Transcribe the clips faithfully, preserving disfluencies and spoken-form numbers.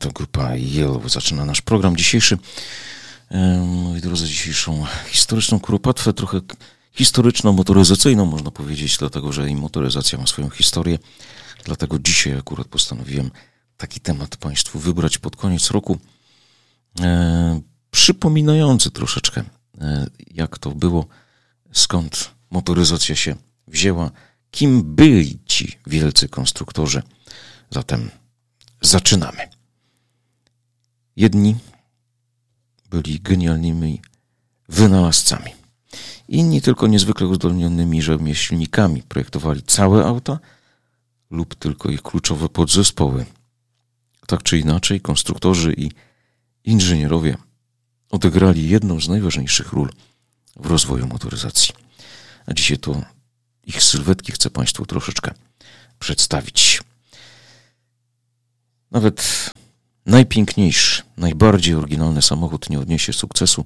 to grupa Yellow zaczyna nasz program dzisiejszy. Moi drodzy, dzisiejszą historyczną kuropatwę, trochę historyczno-motoryzacyjną można powiedzieć, dlatego że i motoryzacja ma swoją historię. Dlatego dzisiaj akurat postanowiłem taki temat Państwu wybrać pod koniec roku, e, przypominający troszeczkę, e, jak to było, skąd motoryzacja się wzięła, kim byli ci wielcy konstruktorzy. Zatem zaczynamy. Jedni byli genialnymi wynalazcami, inni tylko niezwykle uzdolnionymi rzemieślnikami. Projektowali całe auta lub tylko ich kluczowe podzespoły. Tak czy inaczej, konstruktorzy i inżynierowie odegrali jedną z najważniejszych ról w rozwoju motoryzacji. A dzisiaj to ich sylwetki chcę Państwu troszeczkę przedstawić. Nawet najpiękniejszy, najbardziej oryginalny samochód nie odniesie sukcesu.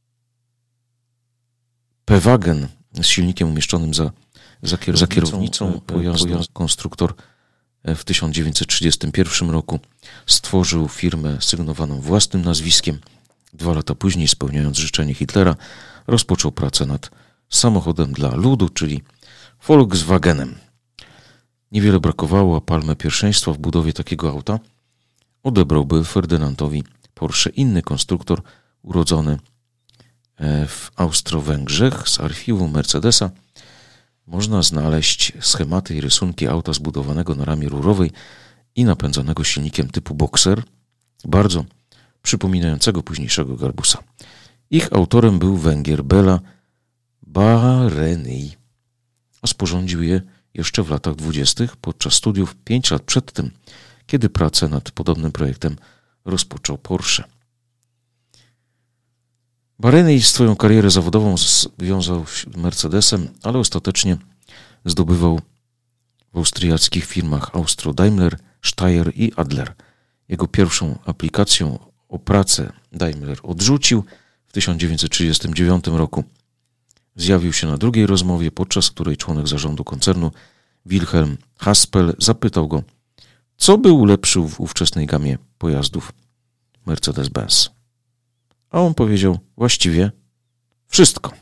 P-Wagen z silnikiem umieszczonym za, za, kierownicą, za kierownicą pojazdu. Pojazd, konstruktor w tysiąc dziewięćset trzydziestym pierwszym roku stworzył firmę sygnowaną własnym nazwiskiem. Dwa lata później, spełniając życzenie Hitlera, rozpoczął pracę nad samochodem dla ludu, czyli Volkswagenem. Niewiele brakowało, a palmę pierwszeństwa w budowie takiego auta odebrałby Ferdynandowi Porsche inny konstruktor urodzony w Austro-Węgrzech. Z archiwum Mercedesa można znaleźć schematy i rysunki auta zbudowanego na ramie rurowej i napędzanego silnikiem typu Boxer, bardzo przypominającego późniejszego Garbusa. Ich autorem był Węgier Béla Barényi, a sporządził je jeszcze w latach dwudziestych podczas studiów, pięć lat przed tym, kiedy pracę nad podobnym projektem rozpoczął Porsche. Barényi swoją karierę zawodową związał z Mercedesem, ale ostatecznie zdobywał w austriackich firmach Austro-Daimler, Steyr i Adler. Jego pierwszą aplikacją o pracę Daimler odrzucił w tysiąc dziewięćset trzydziestym dziewiątym roku. Zjawił się na drugiej rozmowie, podczas której członek zarządu koncernu Wilhelm Haspel zapytał go, co by ulepszył w ówczesnej gamie pojazdów Mercedes-Benz. A on powiedział, właściwie wszystko.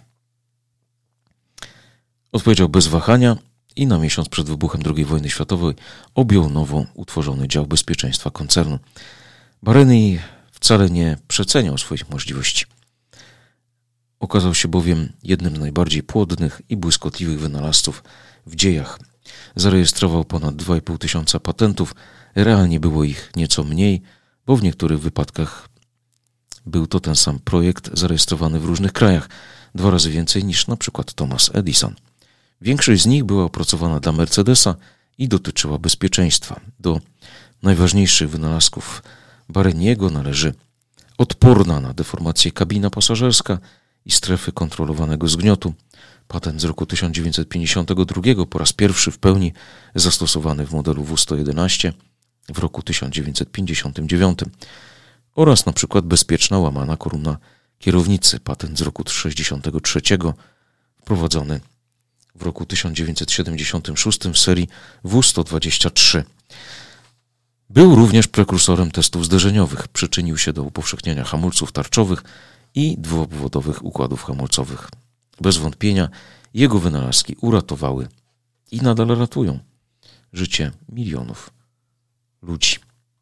Odpowiedział bez wahania i na miesiąc przed wybuchem drugiej wojny światowej objął nowo utworzony dział bezpieczeństwa koncernu. Barényi wcale nie przeceniał swoich możliwości. Okazał się bowiem jednym z najbardziej płodnych i błyskotliwych wynalazców w dziejach. Zarejestrował ponad dwa i pół tysiąca patentów, realnie było ich nieco mniej, bo w niektórych wypadkach był to ten sam projekt zarejestrowany w różnych krajach, dwa razy więcej niż na przykład Thomas Edison. Większość z nich była opracowana dla Mercedesa i dotyczyła bezpieczeństwa. Do najważniejszych wynalazków Barényiego należy odporna na deformację kabina pasażerska i strefy kontrolowanego zgniotu. Patent z roku tysiąc dziewięćset pięćdziesiątego drugiego, po raz pierwszy w pełni zastosowany w modelu W sto jedenaście w roku tysiąc dziewięćset pięćdziesiątym dziewiątym. Oraz na przykład bezpieczna łamana koruna kierownicy, patent z roku sześćdziesiątego trzeciego, wprowadzony w roku tysiąc dziewięćset siedemdziesiątym szóstym w serii W sto dwadzieścia trzy. Był również prekursorem testów zderzeniowych, przyczynił się do upowszechnienia hamulców tarczowych i dwuobwodowych układów hamulcowych. Bez wątpienia jego wynalazki uratowały i nadal ratują życie milionów ludzi.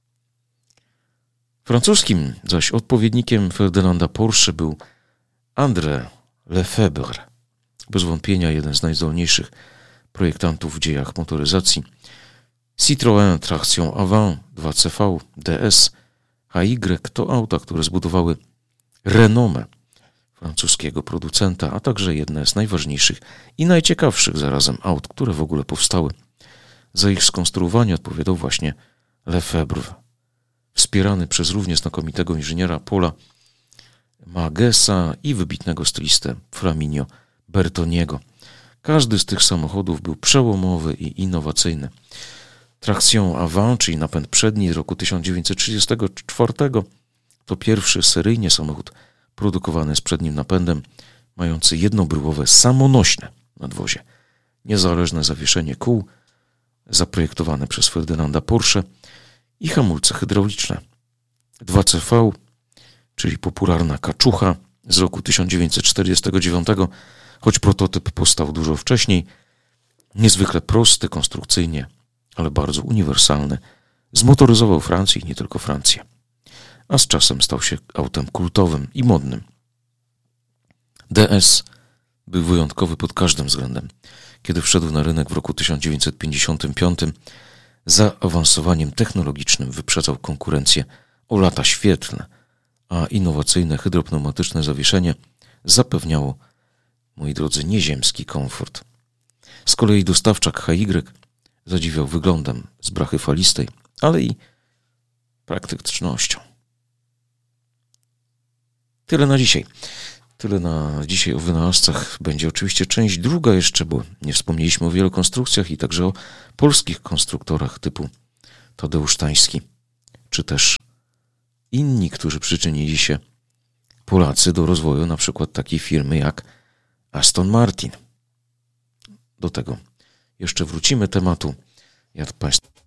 Francuskim zaś odpowiednikiem Ferdynanda Porsche był André Lefebvre. Bez wątpienia jeden z najzdolniejszych projektantów w dziejach motoryzacji. Citroën Traction Avant dwa C V, D S, H Y to auta, które zbudowały renomę francuskiego producenta, a także jedne z najważniejszych i najciekawszych zarazem aut, które w ogóle powstały. Za ich skonstruowanie odpowiadał właśnie Lefebvre, wspierany przez równie znakomitego inżyniera Paula Magesa i wybitnego stylistę Flaminio Bertoniego. Każdy z tych samochodów był przełomowy i innowacyjny. Traction Avant, czyli napęd przedni z roku tysiąc dziewięćset trzydziestego czwartego, to pierwszy seryjnie samochód produkowany z przednim napędem, mający jednobryłowe samonośne nadwozie, niezależne zawieszenie kół, zaprojektowane przez Ferdynanda Porsche i hamulce hydrauliczne dwa C V, czyli popularna kaczucha z roku tysiąc dziewięćset czterdziestego dziewiątego, choć prototyp powstał dużo wcześniej, niezwykle prosty konstrukcyjnie, ale bardzo uniwersalny, zmotoryzował Francję i nie tylko Francję, a z czasem stał się autem kultowym i modnym. D S był wyjątkowy pod każdym względem. Kiedy wszedł na rynek w roku tysiąc dziewięćset pięćdziesiątym piątym, zaawansowaniem technologicznym wyprzedzał konkurencję o lata świetlne, a innowacyjne hydropneumatyczne zawieszenie zapewniało, moi drodzy, nieziemski komfort. Z kolei dostawczak H Y zadziwiał wyglądem z brachy falistej, ale i praktycznością. Tyle na dzisiaj. Tyle na dzisiaj o wynalazcach. Będzie oczywiście część druga jeszcze, bo nie wspomnieliśmy o wielu konstrukcjach i także o polskich konstruktorach typu Tadeusz Tański, czy też inni, którzy przyczynili się, Polacy, do rozwoju na przykład takiej firmy jak Aston Martin. Do tego jeszcze wrócimy tematu. Ja Państwu